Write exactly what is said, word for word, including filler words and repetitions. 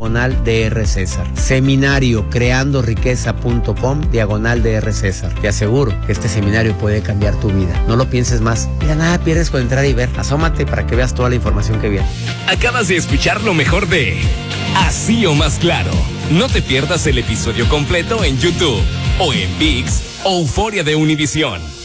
diagonal DR César. Seminario creando riqueza punto com, diagonal DR César. Te aseguro que este seminario puede cambiar tu vida. No lo pienses más. Mira, nada pierdes con entrar y ver. Asómate para que veas toda la información que viene. Acabas de escuchar lo mejor de Así o Más Claro. No te pierdas el episodio completo en YouTube o en ViX o Euforia de Univisión.